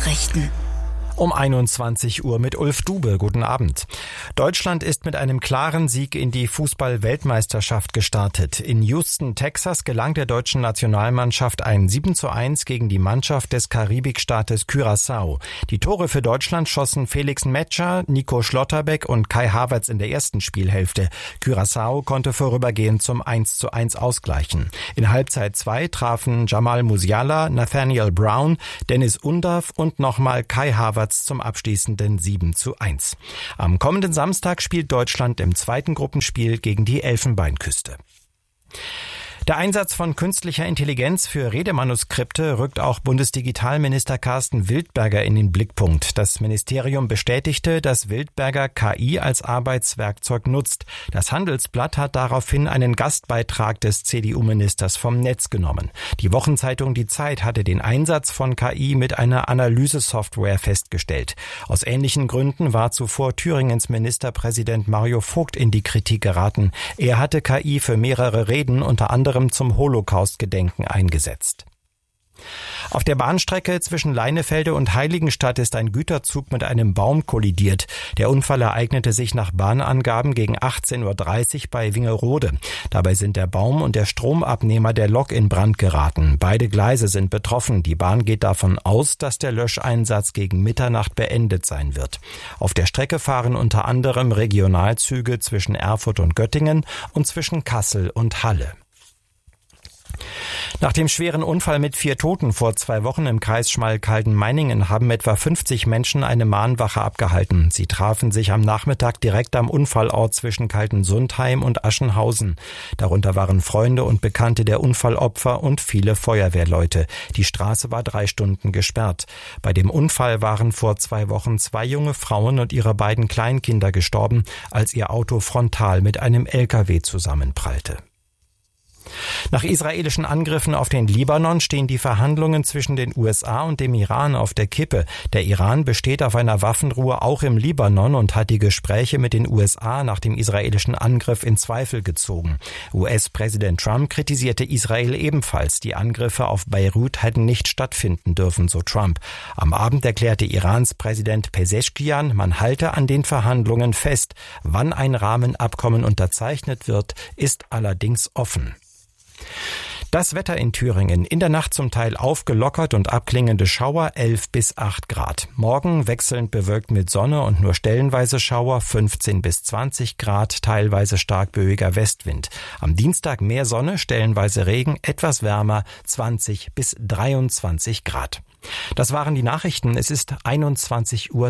Nachrichten. Um 21 Uhr mit Ulf Dube. Guten Abend. Deutschland ist mit einem klaren Sieg in die Fußball-Weltmeisterschaft gestartet. In Houston, Texas gelang der deutschen Nationalmannschaft ein 7:1 gegen die Mannschaft des Karibikstaates Curaçao. Die Tore für Deutschland schossen Felix Metscher, Nico Schlotterbeck und Kai Havertz in der ersten Spielhälfte. Curaçao konnte vorübergehend zum 1:1 ausgleichen. In Halbzeit 2 trafen Jamal Musiala, Nathaniel Brown, Dennis Undav und nochmal Kai Havertz zum abschließenden 7:1. Am kommenden Samstag spielt Deutschland im zweiten Gruppenspiel gegen die Elfenbeinküste. Der Einsatz von künstlicher Intelligenz für Redemanuskripte rückt auch Bundesdigitalminister Carsten Wildberger in den Blickpunkt. Das Ministerium bestätigte, dass Wildberger KI als Arbeitswerkzeug nutzt. Das Handelsblatt hat daraufhin einen Gastbeitrag des CDU-Ministers vom Netz genommen. Die Wochenzeitung Die Zeit hatte den Einsatz von KI mit einer Analysesoftware festgestellt. Aus ähnlichen Gründen war zuvor Thüringens Ministerpräsident Mario Vogt in die Kritik geraten. Er hatte KI für mehrere Reden, unter anderem zum Holocaust-Gedenken eingesetzt. Auf der Bahnstrecke zwischen Leinefelde und Heiligenstadt ist ein Güterzug mit einem Baum kollidiert. Der Unfall ereignete sich nach Bahnangaben gegen 18:30 Uhr bei Wingerode. Dabei sind der Baum und der Stromabnehmer der Lok in Brand geraten. Beide Gleise sind betroffen. Die Bahn geht davon aus, dass der Löscheinsatz gegen Mitternacht beendet sein wird. Auf der Strecke fahren unter anderem Regionalzüge zwischen Erfurt und Göttingen und zwischen Kassel und Halle. Nach dem schweren Unfall mit 4 Toten vor 2 Wochen im Kreis Schmalkalden-Meiningen haben etwa 50 Menschen eine Mahnwache abgehalten. Sie trafen sich am Nachmittag direkt am Unfallort zwischen Kaltensundheim und Aschenhausen. Darunter waren Freunde und Bekannte der Unfallopfer und viele Feuerwehrleute. Die Straße war 3 Stunden gesperrt. Bei dem Unfall waren vor 2 Wochen 2 junge Frauen und ihre beiden Kleinkinder gestorben, als ihr Auto frontal mit einem LKW zusammenprallte. Nach israelischen Angriffen auf den Libanon stehen die Verhandlungen zwischen den USA und dem Iran auf der Kippe. Der Iran besteht auf einer Waffenruhe auch im Libanon und hat die Gespräche mit den USA nach dem israelischen Angriff in Zweifel gezogen. US-Präsident Trump kritisierte Israel ebenfalls. Die Angriffe auf Beirut hätten nicht stattfinden dürfen, so Trump. Am Abend erklärte Irans Präsident Pezeshkian, man halte an den Verhandlungen fest. Wann ein Rahmenabkommen unterzeichnet wird, ist allerdings offen. Das Wetter in Thüringen. In der Nacht zum Teil aufgelockert und abklingende Schauer 11 bis 8 Grad. Morgen wechselnd bewölkt mit Sonne und nur stellenweise Schauer 15 bis 20 Grad, teilweise stark böiger Westwind. Am Dienstag mehr Sonne, stellenweise Regen, etwas wärmer 20 bis 23 Grad. Das waren die Nachrichten. Es ist 21:03 Uhr.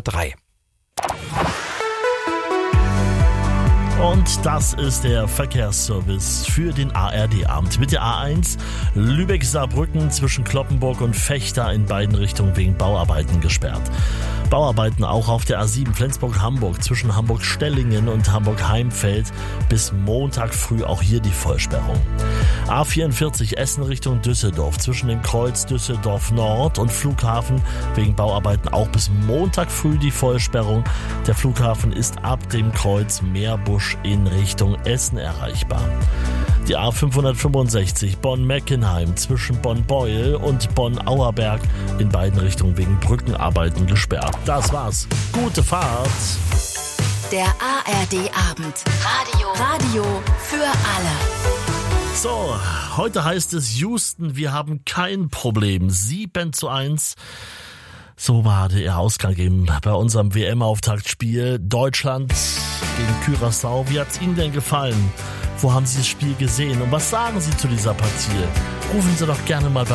Und das ist der Verkehrsservice für den ARD-Abend. Mit der A1 Lübeck-Saarbrücken zwischen Cloppenburg und Vechta in beiden Richtungen wegen Bauarbeiten gesperrt. Bauarbeiten auch auf der A7 Flensburg-Hamburg zwischen Hamburg-Stellingen und Hamburg-Heimfeld bis Montag früh auch hier die Vollsperrung. A44 Essen Richtung Düsseldorf zwischen dem Kreuz Düsseldorf Nord und Flughafen wegen Bauarbeiten auch bis Montag früh die Vollsperrung. Der Flughafen ist ab dem Kreuz Meerbusch in Richtung Essen erreichbar. Die A565 Bonn-Meckenheim zwischen Bonn-Beuel und Bonn-Auerberg in beiden Richtungen wegen Brückenarbeiten gesperrt. Das war's. Gute Fahrt. Der ARD-Abend. Radio für alle. So, heute heißt es Houston, wir haben kein Problem. 7:1. So war der Ausgang eben bei unserem WM-Auftaktspiel. Deutschland gegen Curaçao. Wie hat's Ihnen denn gefallen? Wo haben Sie das Spiel gesehen? Und was sagen Sie zu dieser Partie? Rufen Sie doch gerne mal bei